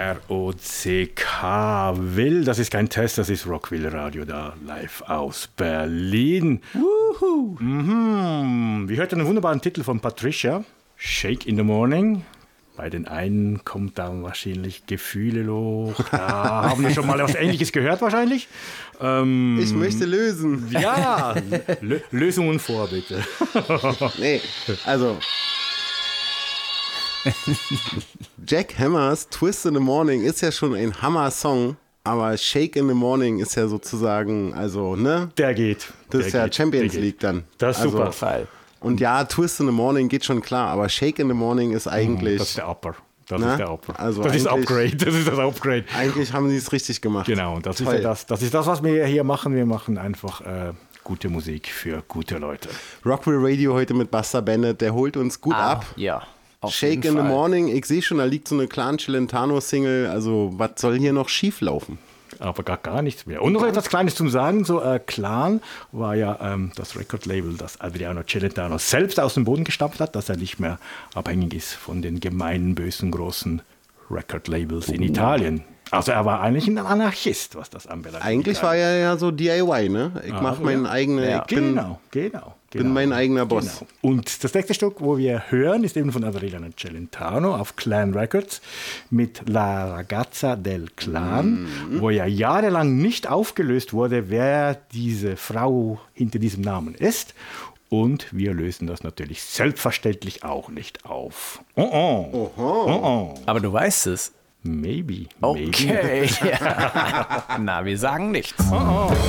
ROCK Will, das ist kein Test, das ist Rockville Radio da live aus Berlin. Wuhu. Wir hörten einen wunderbaren Titel von Patricia, Shake in the Morning. Bei den einen kommt da wahrscheinlich Gefühle hoch. Da haben wir schon mal was Ähnliches gehört wahrscheinlich. Ich möchte lösen. Ja, Lösungen vor, bitte. Nee, also... Jack Hammers Twist in the Morning ist ja schon ein Hammer-Song, aber Shake in the Morning ist ja sozusagen, also, ne? Der geht. Das ist ja Champions League dann. Das ist super. Fall. Und ja, Twist in the Morning geht schon klar, aber Shake in the Morning ist eigentlich... Das ist der Upper. Das Na? ist der Upper. Also das ist eigentlich- Upgrade. Das ist das Upgrade. Eigentlich haben sie es richtig gemacht. Genau, und das ist, Toll. ja das ist das, was wir hier machen. Wir machen einfach gute Musik für gute Leute. Rockville Radio heute mit Buster Bennett, der holt uns gut ab. Ja. Auf Shake jeden in the Fall. Morning, ich sehe schon, da liegt so eine Clan Celentano-Single, also was soll hier noch schief laufen? Aber gar nichts mehr. Und noch etwas Kleines zum Sagen, so Clan war ja das Record-Label, das Adriano Celentano selbst aus dem Boden gestampft hat, dass er nicht mehr abhängig ist von den gemeinen, bösen, großen Record-Labels in Italien. Also er war eigentlich ein Anarchist, was das anbelangt. Eigentlich war er ja so DIY, ne? Ich mache meinen eigenen, Ja. ich bin Genau. mein eigener Boss. Genau. Und das nächste Stück, wo wir hören, ist eben von Adriano Celentano auf Clan Records mit La Ragazza del Clan, wo ja jahrelang nicht aufgelöst wurde, wer diese Frau hinter diesem Namen ist. Und wir lösen das natürlich selbstverständlich auch nicht auf. Aber du weißt es. Maybe. Okay. Na, wir sagen nichts.